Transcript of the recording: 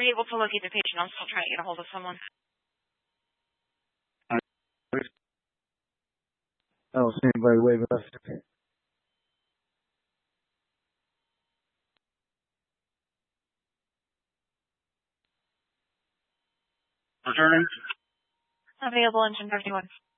Were you able to locate the patient? I'm still trying to get a hold of someone. I don't see anybody waving us. Returning. Available engine 31.